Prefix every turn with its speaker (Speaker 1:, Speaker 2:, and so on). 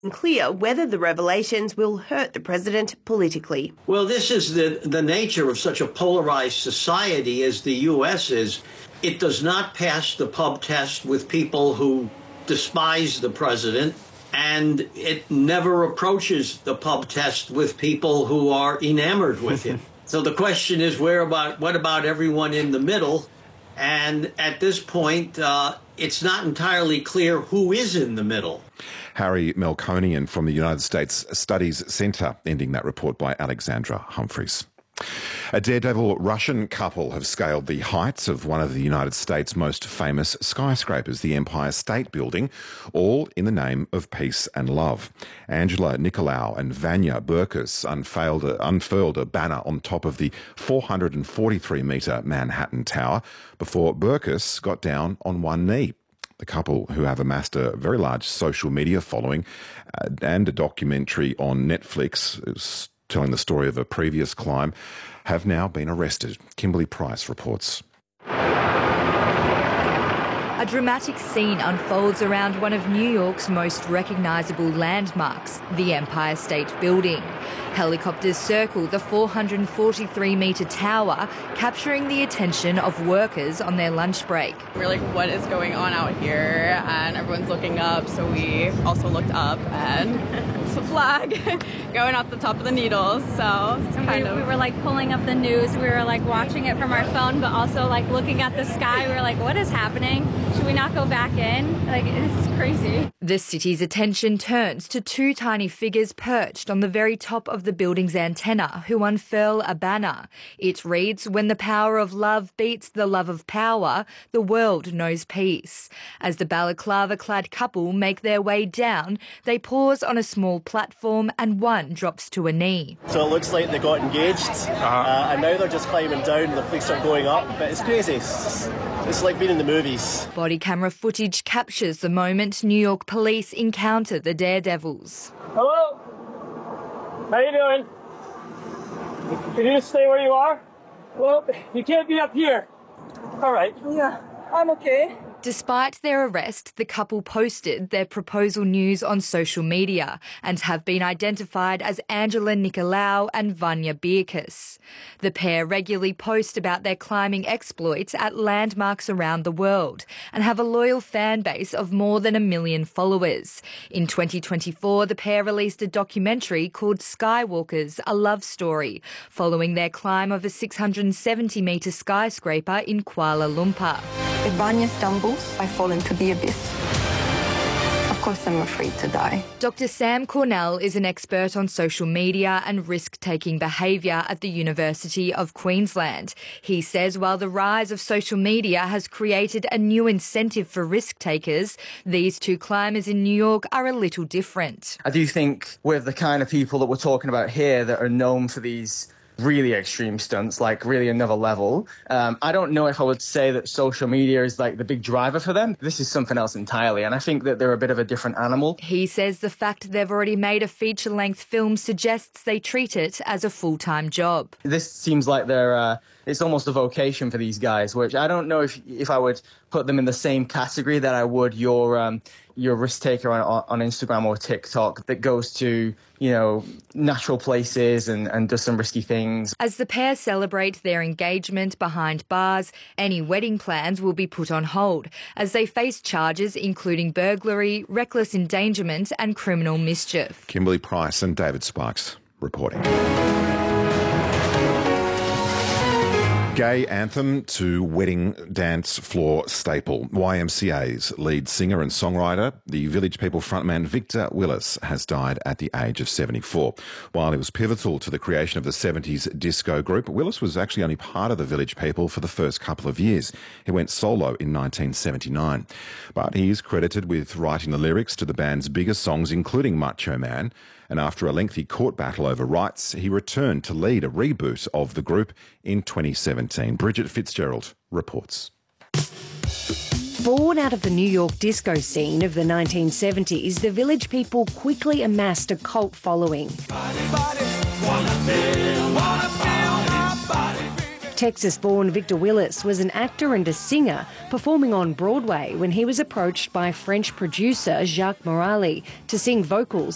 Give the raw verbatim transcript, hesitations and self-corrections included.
Speaker 1: Unclear whether the revelations will hurt the president politically.
Speaker 2: Well, this is the, the nature of such a polarized society as the U S is. It does not pass the pub test with people who despise the president, and it never approaches the pub test with people who are enamored with him. So the question is, where about, what about everyone in the middle? And at this point, uh, it's not entirely clear who is in the middle.
Speaker 3: Harry Melkonian from the United States Studies Centre, ending that report by Alexandra Humphreys. A daredevil Russian couple have scaled the heights of one of the United States' most famous skyscrapers, the Empire State Building, all in the name of peace and love. Angela Nicolau and Vanya Burkus unfurled a, unfurled a banner on top of the four hundred forty-three metre Manhattan Tower before Burkus got down on one knee. The couple, who have amassed a very large social media following uh, and a documentary on Netflix telling the story of a previous climb, have now been arrested. Kimberly Price reports.
Speaker 4: A dramatic scene unfolds around one of New York's most recognisable landmarks, the Empire State Building. Helicopters circle the four hundred forty-three metre tower, capturing the attention of workers on their lunch break.
Speaker 5: We're like, what is going on out here? And everyone's looking up, so we also looked up, and it's a flag going off the top of the needles. So it's kind
Speaker 6: we,
Speaker 5: of...
Speaker 6: we were like pulling up the news, we were like watching it from our phone, but also like looking at the sky. We were like, what is happening? Should we not go back in? Like, it's crazy.
Speaker 4: The city's attention turns to two tiny figures perched on the very top of the building's antenna who unfurl a banner. It reads, "When the power of love beats the love of power, the world knows peace." As the balaclava-clad couple make their way down, they pause on a small platform and one drops to a knee.
Speaker 7: So it looks like they got engaged, uh-huh. uh, and now they're just climbing down and the police are going up, but it's crazy. It's, it's like being in the movies.
Speaker 4: Body camera footage captures the moment New York police encounter the daredevils.
Speaker 8: Hello? How you doing? Can you just stay where you are? Well, you can't be up here. All right.
Speaker 9: Yeah, I'm okay.
Speaker 4: Despite their arrest, the couple posted their proposal news on social media and have been identified as Angela Nicolau and Vanya Burkus. The pair regularly post about their climbing exploits at landmarks around the world and have a loyal fan base of more than a million followers. In twenty twenty-four, the pair released a documentary called Skywalkers, A Love Story, following their climb of a six hundred seventy metre skyscraper in Kuala Lumpur.
Speaker 9: If Vanya stumbles, I fall into the abyss. Of course, I'm afraid to die.
Speaker 4: Doctor Sam Cornell is an expert on social media and risk-taking behaviour at the University of Queensland. He says while the rise of social media has created a new incentive for risk-takers, these two climbers in New York are a little different.
Speaker 10: I do think with the kind of people that we're talking about here that are known for these really extreme stunts, like really another level. Um, I don't know if I would say that social media is like the big driver for them. This is something else entirely, and I think that they're a bit of a different animal.
Speaker 4: He says the fact they've already made a feature-length film suggests they treat it as a full-time job.
Speaker 10: This seems like they're, uh, it's almost a vocation for these guys, which I don't know if if I would put them in the same category that I would your um, your risk taker on, on Instagram or TikTok that goes to, you know, natural places and, and does some risky things.
Speaker 4: As the pair celebrate their engagement behind bars, any wedding plans will be put on hold as they face charges including burglary, reckless endangerment and criminal mischief.
Speaker 3: Kimberly Price and David Sparks reporting. Gay anthem to wedding dance floor staple. Y M C A's lead singer and songwriter, the Village People frontman Victor Willis, has died at the age of seventy-four. While he was pivotal to the creation of the seventies disco group, Willis was actually only part of the Village People for the first couple of years. He went solo in nineteen seventy-nine. But he is credited with writing the lyrics to the band's biggest songs, including Macho Man. And after a lengthy court battle over rights, he returned to lead a reboot of the group in twenty seventeen. Bridget Fitzgerald reports.
Speaker 11: Born out of the New York disco scene of the nineteen seventies, the Village People quickly amassed a cult following. Body, body, wanna feel, wanna feel my body. Texas-born Victor Willis was an actor and a singer performing on Broadway when he was approached by French producer Jacques Morali to sing vocals